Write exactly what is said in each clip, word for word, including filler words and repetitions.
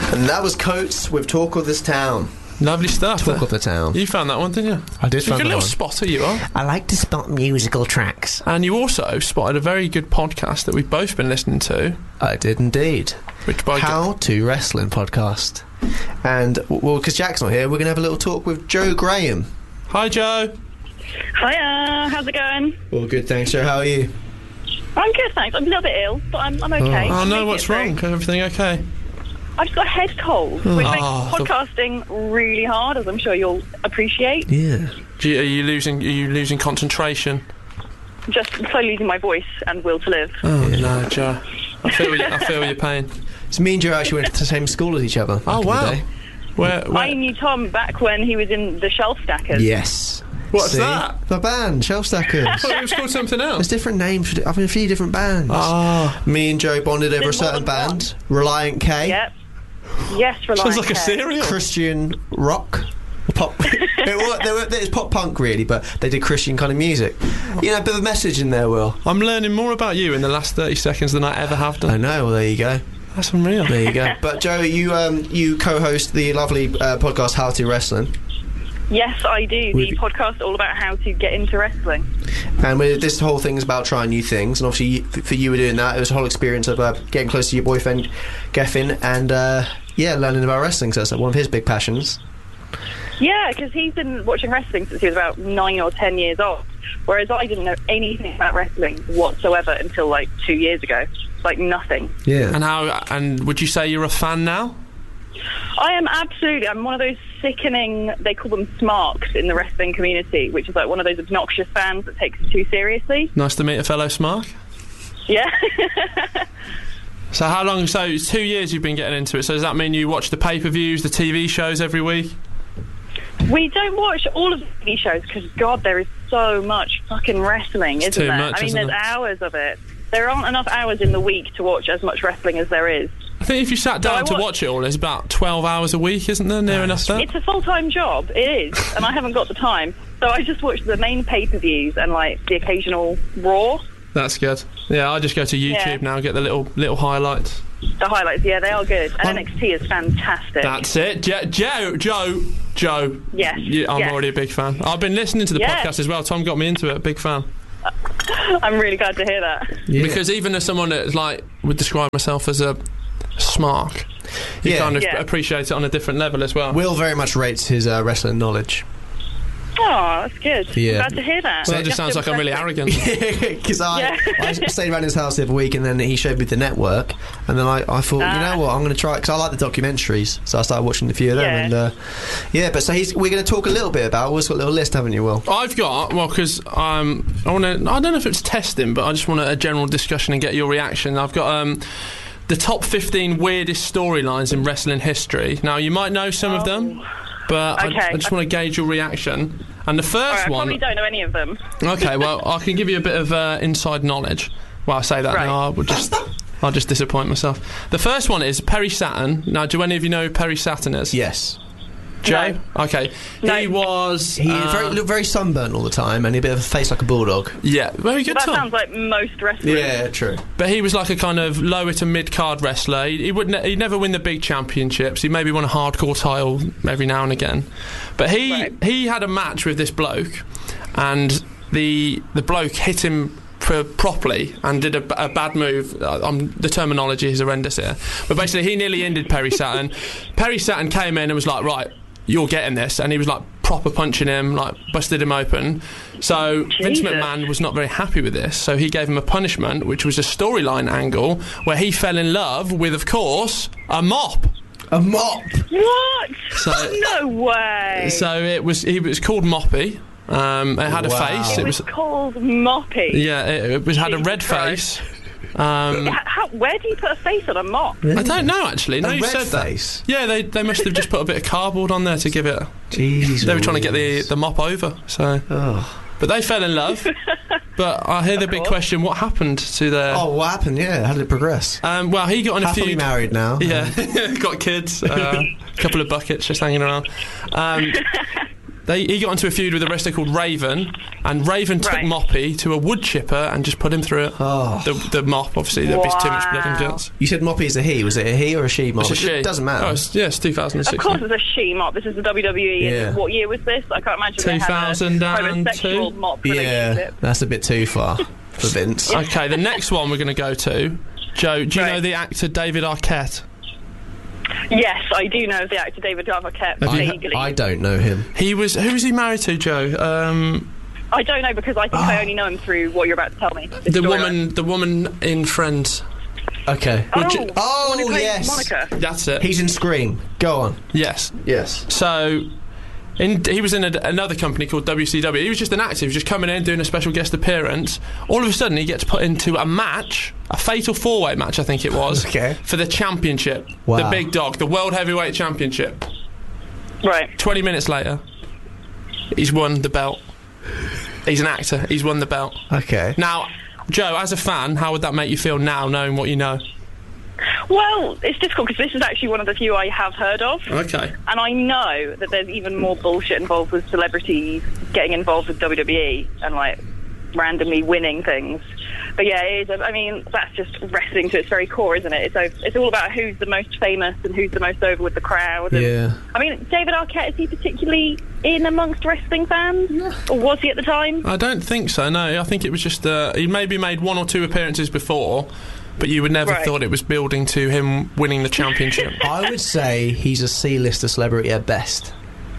And that was Coates with Talk of This Town. Lovely stuff. Talk of the Town. You found that one, didn't you? I did You're find a that little one. spotter, you are. I like to spot musical tracks. And you also spotted a very good podcast that we've both been listening to. I did indeed. Which by How to Wrestling podcast. And, well, because Jack's not here, we're going to have a little talk with Joe Graham. Hi, Joe. Hiya, how's it going? Well, good, thanks, Joe. How are you? I'm good, thanks. I'm a little bit ill, but I'm, I'm okay. Oh, I'm no, making what's it through. wrong? Everything okay? I've just got a head cold, which makes Oh, the- podcasting really hard, as I'm sure you'll appreciate. Yeah. Do you, are you losing? Are you losing concentration? Just slowly losing my voice and will to live. Oh no, Joe. I feel. Your, I feel your pain. So me and Joe actually went to the same school as each other. back Oh in the wow. day. Where? where I knew Tom back when he was in the Shelf Stackers. Yes. What's See? that? The band, Shelf Stackers. I thought it was called something There's else. different names. For, I've been a few different bands. Ah, Me and Joe bonded over a There's more certain than band, Reliant K, Yep. Yes, Reliant sounds like a K. cereal. Christian rock, pop. it was, they were, it's pop punk really, but they did Christian kind of music. You know, a bit of a message in there, Will. I'm learning more about you in the last thirty seconds than I ever have I done. know. Well, there you go. That's unreal. There you go. But Joe, you um, you co-host the lovely uh, podcast How to Wrestling, Yes, I do. Would- The podcast all about how to get into wrestling. and we, this whole thing is about trying new things. And obviously, you, for you were doing that. It was a whole experience of uh, getting close to your boyfriend, Geffin, and uh, yeah, learning about wrestling. So that's like one of his big passions. Yeah, because he's been watching wrestling since he was about nine or ten years old, whereas I didn't know anything about wrestling whatsoever until like two years ago. Like nothing. Yeah. And how? And would you say you're a fan now? I am absolutely. I'm one of those sickening. They call them smarks in the wrestling community, which is like one of those obnoxious fans that takes it too seriously. Nice to meet a fellow Smark. Yeah. So how long? So it's two years you've been getting into it. So does that mean you watch the pay-per-views, the T V shows every week? We don't watch all of the T V shows because, God, there is so much fucking wrestling, It's isn't too there? much, I mean, isn't there's there? hours of it. There aren't enough hours in the week to watch as much wrestling as there is. I think if you sat So down I to wa- watch it all, it's about twelve hours a week, isn't there? Near enough that. It's a full-time job. It is, and I haven't got the time. So I just watch the main pay-per-views and like the occasional Raw. That's good. Yeah, I just go to YouTube Yeah. now, get the little little highlights. The highlights, yeah, they are good. And Um, N X T is fantastic. That's it. Jo- Joe, Joe, Joe. Yes, You, I'm yes. already a big fan. I've been listening to the Yes. podcast as well. Tom got me into it. Big fan. I'm really glad to hear that. Yeah. Because even as someone that like would describe myself as a smark, you Yeah. kind of Yeah. appreciate it on a different level as well. Will very much rates his uh, wrestling knowledge. Oh, that's good. Yeah. I'm glad to hear that. So that just That's sounds like I'm really impressive. arrogant. Because I, Yeah. I stayed around his house the other week, and then he showed me the network, and then I, I thought, you Ah. know what, I'm going to try, because I like the documentaries, so I started watching a few of them, Yeah. and uh, yeah, but so he's, we're going to talk a little bit about, we've got a little list, haven't you, Will? I've got well because um, I want to. I don't know if it's testing, but I just want a general discussion and get your reaction. I've got um, the top fifteen weirdest storylines in wrestling history. Now you might know some of them, but Okay. I, I just want to gauge your reaction. And the All first right, I one. probably don't know any of them. Okay, well I can give you a bit of uh, inside knowledge. Well, I say that Right. now. I would just. I'll just disappoint myself. The first one is Perry Saturn. Now, do any of you know who Perry Saturn is? Yes. Joe? Okay. No. He was. He uh, very, looked very sunburnt all the time, and he had a bit of a face like a bulldog. Yeah, very good. That Tom. sounds like most wrestlers. true. But he was like a kind of lower to mid card wrestler. He, he would ne- he'd never win the big championships. He maybe won a hardcore title every now and again. But he Right. he had a match with this bloke, and the the bloke hit him pr- properly and did a, a bad move. Uh, um, the terminology is horrendous here, but basically he nearly ended Perry Saturn. Perry Saturn came in and was like, right, you're getting this, and he was like proper punching him, like busted him open. So Vince Jesus. McMahon was not very happy with this, so he gave him a punishment, which was a storyline angle where he fell in love with, of course, a mop. A mop! What? So, No way. so it was he was called Moppy. Um, it had Wow. a face. it It was was called Moppy. yeah, it, it was had a Jesus red Christ. face. Um, H- How, where do you put a face on a mop? I don't know actually. No, A you red said face? that. Yeah, they they must have just put a bit of cardboard on there to give it. Jeez. They were trying to get the the mop over. So, Oh. but they fell in love. But I hear the big course. question: what happened to their? oh, what happened? Yeah, how did it progress? Um, well, he got in a Happily few. married now. Yeah, got kids, a uh, couple of buckets just hanging around. Um, they, he got into a feud with a wrestler called Raven, and Raven took Right. Moppy to a wood chipper and just put him through it. Oh. The, the mop, obviously, there'd be too much blood and Wow. guts. You said Moppy is a he. Was it a he or a she? Mop? It's a she. It doesn't matter. Oh, it's, yeah, it's two thousand Of sixteen. course, it's a she mop. This is the W W E. Yeah. And what year was this? I can't imagine they had a two thousand two. homosexual mop yeah, relationship. that's a bit too far for Vince. Okay, the next one we're going to go to. Joe, do you Right. know the actor David Arquette? Yes, I do know the actor David Arquette Have you- vaguely. I don't know him. He was. Who was he married to, Joe? Um, I don't know because I think I only know him through what you're about to tell me. this the storyline. woman. The woman in Friends. Okay. Oh, Would you- the Oh, one who plays yes. Monica. That's it. He's in Scream. Go on. yes. Yes. So, in, he was in a, another company called W C W. He was just an actor. He was just coming in, doing a special guest appearance. All of a sudden, he gets put into a match, a fatal four-way match, I think it was, Okay. for the championship. Wow. The big dog, the World Heavyweight Championship. Right. twenty minutes later, he's won the belt. He's an actor. He's won the belt. Okay. Now, Joe, as a fan, how would that make you feel now, knowing what you know? Well, it's difficult because this is actually one of the few I have heard of. Okay. And I know that there's even more bullshit involved with celebrities getting involved with W W E and, like, randomly winning things. But yeah, it is. I mean, that's just wrestling to its very core, isn't it? It's it's all about who's the most famous and who's the most over with the crowd. And, Yeah. I mean, David Arquette, is he particularly in amongst wrestling fans? Or was he at the time? I don't think so, no. I think it was just... Uh, he maybe made one or two appearances before, but you would never Right. thought it was building to him winning the championship. I would say he's a C-lister celebrity at best.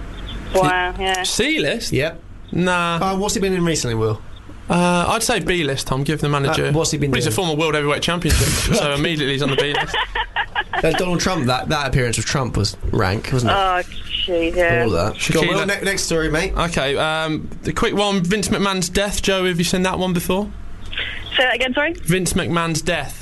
Wow, yeah. C-list? Yep. Nah. Uh, what's he been in recently, Will? Uh, I'd say B-list, Tom. Give the manager... Uh, what's he been well, he's a doing? former World Heavyweight Championship, so immediately he's on the B-list. Uh, Donald Trump. That, that appearance of Trump was rank, wasn't it? Oh, jeez, yeah. All that. Go on, Shakira. Will, ne- next story, mate. Okay, um, the quick one, Vince McMahon's death. Joe, have you seen that one before? Say that again, sorry? Vince McMahon's death.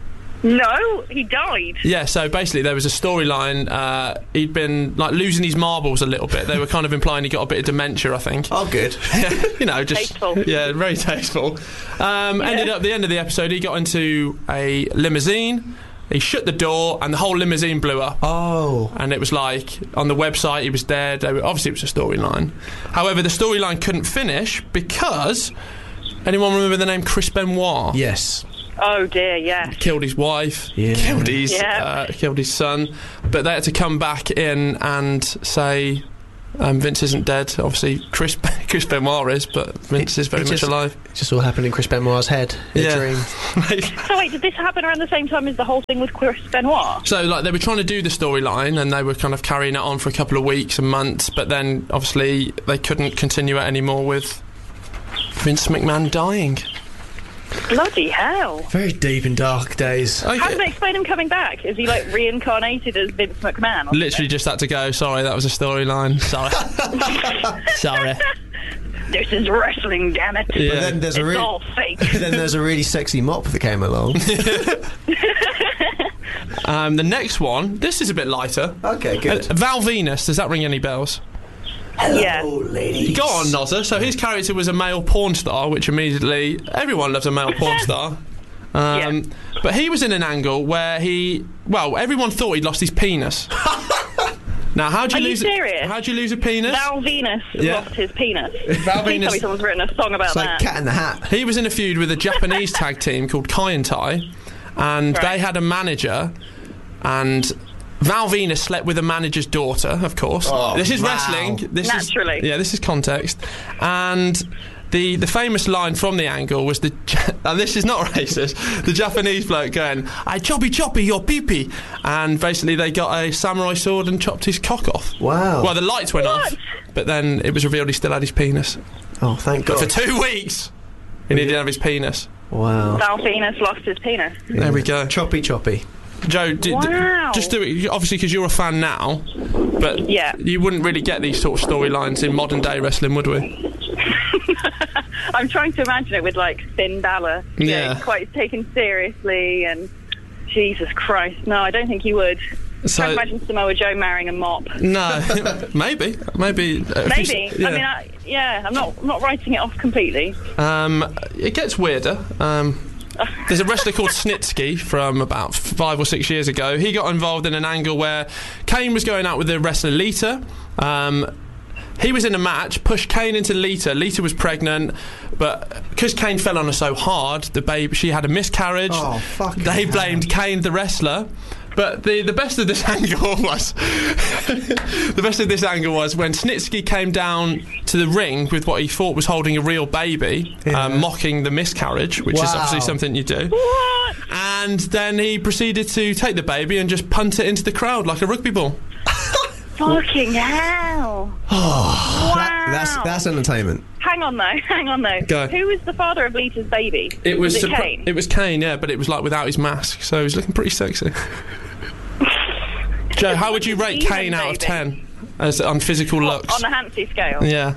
No, he died. Yeah, so basically there was a storyline. Uh, he'd been like losing his marbles a little bit. They were kind of implying he got a bit of dementia, I think. Oh, good. You know, just Tasteful. yeah, very tasteful. Um, Ended up at the end of the episode, he got into a limousine. He shut the door, and the whole limousine blew up. Oh. And it was like on the website he was dead. They were, obviously, it was a storyline. However, the storyline couldn't finish because anyone remember the name Chris Benoit? Yes. Oh, dear, yeah. Killed his wife, Yeah. killed his, Yeah. uh, killed his son, but they had to come back in and say um, Vince isn't dead. Obviously, Chris Chris Benoit is, but Vince It- is very it much just- alive. It just all happened in Chris Benoit's head. In Yeah. a dream. So wait, did this happen around the same time as the whole thing with Chris Benoit? So, like, they were trying to do the storyline, and they were kind of carrying it on for a couple of weeks and months, but then obviously they couldn't continue it anymore with Vince McMahon dying. Bloody hell. Very deep and dark days. How do Okay. they explain him coming back? Is he, like, reincarnated as Vince McMahon? or Literally just had to go. Sorry, that was a storyline. Sorry. Sorry. something? This is wrestling, damn it. Yeah. But then there's a It's really, all fake. then there's a really sexy mop that came along. Um, the next one, this is a bit lighter. Okay, good. Uh, Val Venus, does that ring any bells? Yeah. ladies. Go on, Nozza. So his character was a male porn star, which immediately everyone loves a male porn star. Um, Yeah. But he was in an angle where he, well, everyone thought he'd lost his penis. Now, how'd you Are you lose? serious? How'd you lose a penis? Val Venus Yeah. lost his penis. Val Please Venus- tell me someone's written a song about It's like that. Cat in the Hat. He was in a feud with a Japanese tag team called Kai and Tai, and Right. they had a manager, and Val Venus slept with a manager's daughter, of course. Oh, this is wow. wrestling. This Naturally. Is, yeah, this is context. And the the famous line from the angle was the, and this is not racist, the Japanese bloke going, "I choppy choppy your pee-pee," and basically they got a samurai sword and chopped his cock off. Wow. Well, the lights went What? off, but then it was revealed he still had his penis. Oh, thank But God. for two weeks, he didn't have his penis. Wow. Val Venus lost his penis. There we go. Choppy, choppy. Joe, d- d- Wow. just do it, obviously, because you're a fan now, but Yeah. you wouldn't really get these sort of storylines in modern day wrestling, would we? I'm trying to imagine it with, like, Finn Balor. Yeah. Getting quite taken seriously and... Jesus Christ. No, I don't think he would. So, Can't imagine Samoa Joe marrying a mop. no, maybe, maybe, uh, if Maybe. you s- yeah. I mean, I, yeah, I'm not, I'm not writing it off completely. um, it gets weirder. Um, there's a wrestler called Snitsky from about five or six years ago. He got involved in an angle where Kane was going out with the wrestler Lita. Um, he was in a match, pushed Kane into Lita. Lita was pregnant, but because Kane fell on her so hard, the baby she had a miscarriage. Oh, fuck. They blamed Kane, the wrestler. But the, the best of this angle was the best of this angle was when Snitsky came down to the ring with what he thought was holding a real baby, yeah. um, mocking the miscarriage, which wow. is obviously something you do. What? And then he proceeded to take the baby and just punt it into the crowd like a rugby ball. Fucking hell! Oh, wow. that, that's that's entertainment. Hang on though, hang on though. Go. Who was the father of Lita's baby? It was, was it surpri- Kane? It was Kane, yeah, but it was like without his mask, so he was looking pretty sexy. Joe, how would you rate Kane out of ten as on physical What, looks? on the Hansi scale? Yeah.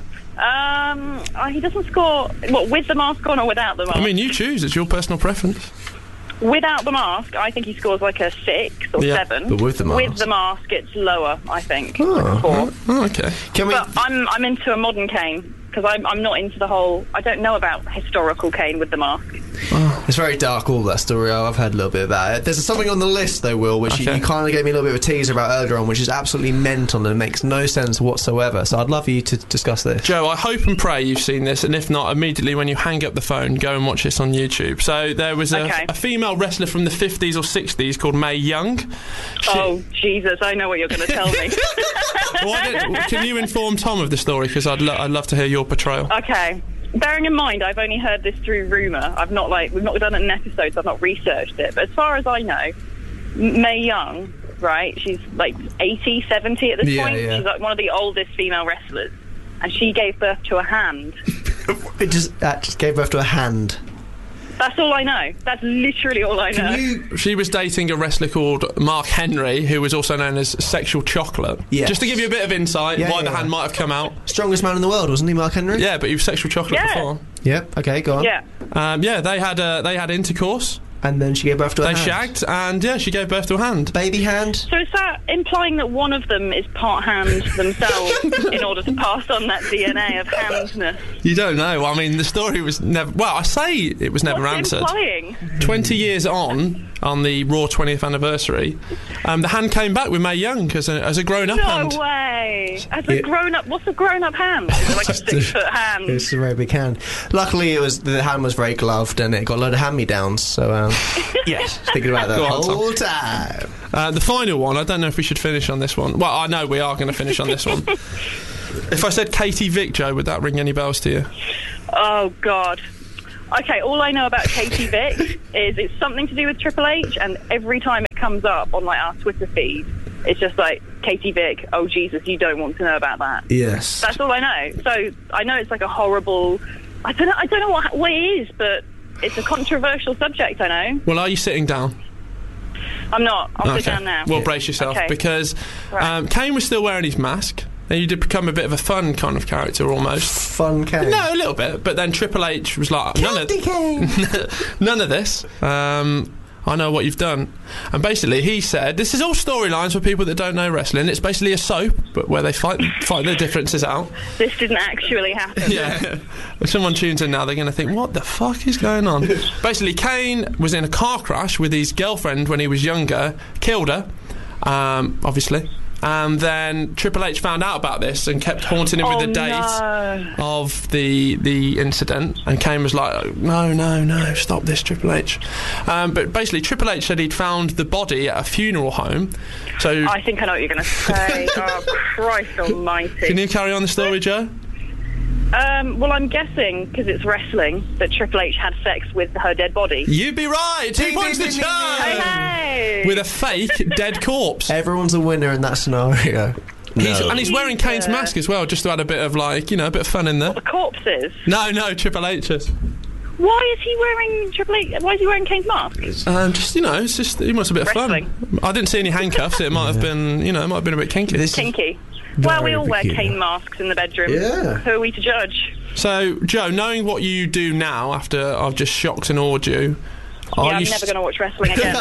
Um, oh, he doesn't score. What, with the mask on or without the mask? I mean, you choose. It's your personal preference. Without the mask, I think he scores like a six or Yeah, seven. but with the mask? With the mask, it's lower, I think. Oh, like a four. Oh, okay. Can we? But I'm I'm into a modern Kane because I'm I'm not into the whole. I don't know about historical Kane with the mask. It's very dark, all that story. I've heard a little bit about it. There's something on the list, though, Will, which you, Okay. you kind of gave me a little bit of a teaser about earlier on, which is absolutely mental and makes no sense whatsoever. So I'd love for you to discuss this. Joe, I hope and pray you've seen this, and if not, immediately when you hang up the phone, go and watch this on YouTube. So there was a, Okay. a female wrestler from the fifties or sixties called Mae Young. She- Oh Jesus! I know what you're going to tell me. Why don't- can you inform Tom of the story? Because I'd, lo- I'd love to hear your portrayal. Okay. Bearing in mind, I've only heard this through rumour. I've not like we've not done an episode, so I've not researched it. But as far as I know, Mae Young, right? She's like eighty, seventy at this Yeah, point. yeah. She's like one of the oldest female wrestlers, and she gave birth to a hand. It just, that just gave birth to a hand. That's all I know. That's literally all I know. Can you? She was dating a wrestler called Mark Henry, who was also known as Sexual Chocolate. Yes. Just to give you a bit of insight Yeah, why the yeah. hand might have come out. Strongest man in the world, wasn't he, Mark Henry? Yeah, but he was Sexual Chocolate Yeah. before. Yep. Okay, go on. Yeah. Um, yeah, they had uh, they had intercourse. And then she gave birth to a They hand. shagged, and yeah, she gave birth to a hand. Baby hand. So is that implying that one of them is part hand themselves in order to pass on that D N A of handness? You don't know. I mean, the story was never. Well, I say it was never What's it answered. implying? Twenty years on, on the Raw twentieth anniversary, um, the hand came back with Mae Young as a, as a grown-up No hand. way. As Yeah. a grown-up, what's a grown-up hand? Is it like a Just a- six-foot hand? It's a very big hand. Luckily, it was the hand was very gloved and it got a load of hand-me-downs. So, um, yes, thinking about that Go the on, Tom. whole time. Uh, the final one, I don't know if we should finish on this one. Well, I know we are going to finish on this one. If I said Katie Vick, Joe, would that ring any bells to you? Oh, God. Okay, all I know about Katie Vick is it's something to do with Triple H, and every time it comes up on like our Twitter feed, it's just like, Katie Vick, oh, Jesus, you don't want to know about that. Yes. That's all I know. So I know it's like a horrible... I don't know, I don't know what, what it is, but it's a controversial subject, I know. Well, are you sitting down? I'm not. I'll Okay. sit down now. Well, brace yourself, Okay. because Right. um, Kane was still wearing his mask, and you did become a bit of a fun kind of character almost. Fun cane. No, a little bit, but then Triple H was like, none of, Candy cane. none of this. Um, I know what you've done. And basically, he said, this is all storylines for people that don't know wrestling. It's basically a soap, but where they fight fight their differences out. This didn't actually happen. Yeah. If someone tunes in now, they're going to think, what the fuck is going on? Basically, Kane was in a car crash with his girlfriend when he was younger, killed her, um, obviously. And then Triple H found out about this and kept haunting him Oh, with the date no. of the the incident. And Kane was like, no, no, no, stop this, Triple H. Um, but basically, Triple H said he'd found the body at a funeral home. So, I think I know what you're going to say. Oh, Christ almighty. can you carry on the story, Joe? Um, well, I'm guessing, because it's wrestling, that Triple H had sex with her dead body. You'd be right. Two Ding, points ding, to ding, ding, Joe. ding. Hey! With a fake dead corpse. Everyone's a winner in that scenario. He's, No. and he's wearing Kane's Yeah. mask as well, just to add a bit of, like, you know, a bit of fun in there. The corpses. No, no, Triple H's. Why is he wearing Triple H? Why is he wearing Kane's mask? Um, just, you know, it's just, he wants a bit of Wrestling. fun. I didn't see any handcuffs. It might have been, you know, it might have been a bit kinky. This is Kinky. Well, we all wear peculiar. Kane masks in the bedroom. Yeah. Who are we to judge? So, Joe, knowing what you do now after I've just shocked and awed you, are yeah, I'm you never s- going to watch wrestling again.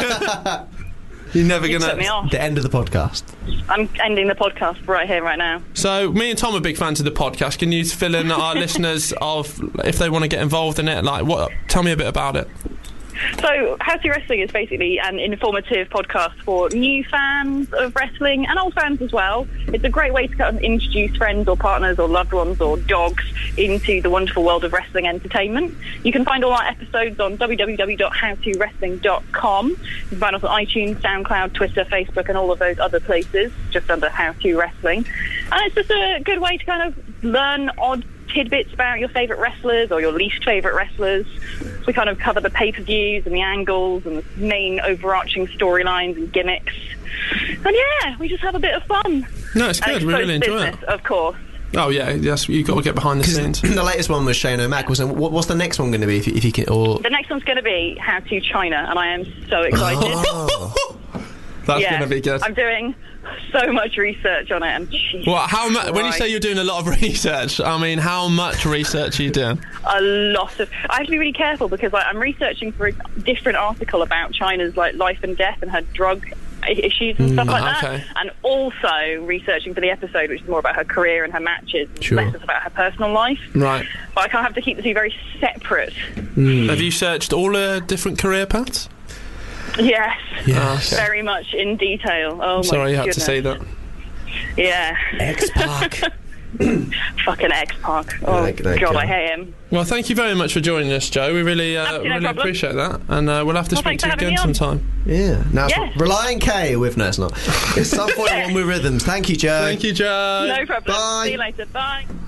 you're never You going put me to... off. the end of the podcast. I'm ending the podcast right here, right now. So, me and Tom are big fans of the podcast. Can you fill in our listeners of, if they want to get involved in it, like, what? Tell me a bit about it. So, How to Wrestling is basically an informative podcast for new fans of wrestling and old fans as well. It's a great way to kind of introduce friends or partners or loved ones or dogs into the wonderful world of wrestling entertainment. You can find all our episodes on w w w dot how to wrestling dot com. You can find us on iTunes, SoundCloud, Twitter, Facebook, and all of those other places, just under How to Wrestling. And it's just a good way to kind of learn odd tidbits about your favourite wrestlers or your least favourite wrestlers. We kind of cover the pay-per-views and the angles and the main overarching storylines and gimmicks. And yeah, we just have a bit of fun. No, it's good. And We really enjoy business, it. Of course. Oh yeah, yes. You've got to get behind the scenes. The latest one was Shane O'Mac. Wasn't it? What, what's the next one going to be? If you, if you can, or The next one's going to be How to China, and I am so excited. oh. That's yeah, going to be good. I'm doing so much research on it. And Jesus Well, how mu- when you Christ. say you're doing a lot of research, I mean, how much research are you doing? A lot of. I have to be really careful because like, I'm researching for a different article about China's like life and death and her drug i- issues and stuff like okay. that, and also researching for the episode, which is more about her career and her matches, and Sure. less about her personal life. Right. But I can't have to keep the two very separate. Have you searched all the different career paths? Yes, Yeah. Okay. very much in detail. Oh my Sorry, you had goodness. to say that. Yeah, X-Pac. fucking X-Pac. Oh Yeah, that God, guy. I hate him. Well, thank you very much for joining us, Joe. We really, uh, Absolutely no really problem. appreciate that, and uh, we'll have to Well, speak thanks to you for again having me on. sometime. Yeah. Now it's Yes. Reliant K with no, it's not. It's some point Yeah. on with rhythms. Thank you, Joe. Thank you, Joe. No problem. Bye. See you later. Bye.